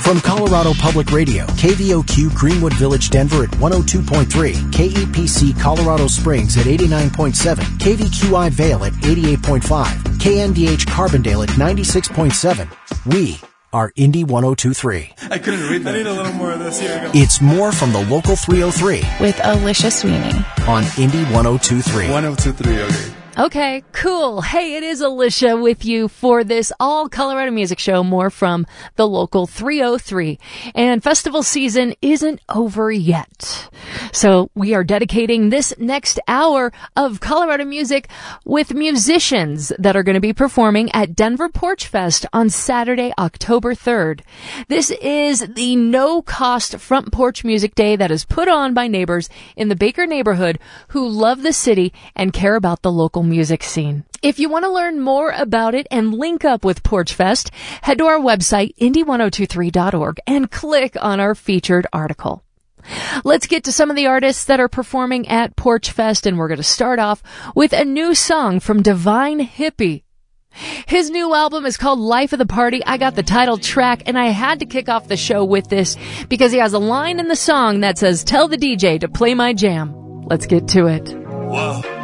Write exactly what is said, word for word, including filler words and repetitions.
From Colorado Public Radio, K V O Q Greenwood Village, Denver at one oh two point three, K E P C Colorado Springs at eighty-nine point seven, K V Q I Vail at eighty-eight point five, K N D H Carbondale at ninety-six point seven. We are Indy one oh two point three. I couldn't read that. I need a little more of this. Here we go. It's more from the local three oh three. With Alicia Sweeney. On Indy one oh two point three. one oh two point three, okay. Okay, cool. Hey, it is Alicia with you for this all Colorado music show, more from the local three oh three. And festival season isn't over yet. So we are dedicating this next hour of Colorado music with musicians that are going to be performing at Denver Porch Fest on Saturday, October third. This is the no-cost front porch music day that is put on by neighbors in the Baker neighborhood who love the city and care about the local music scene. If you want to learn more about it and link up with Porch Fest, head to our website, indy ten twenty-three dot org, and click on our featured article. Let's get to some of the artists that are performing at Porch Fest, and we're going to start off with a new song from Divine Hippie. His new album is called Life of the Party. I got the title track, and I had to kick off the show with this because he has a line in the song that says, "Tell the D J to play my jam." Let's get to it. Whoa.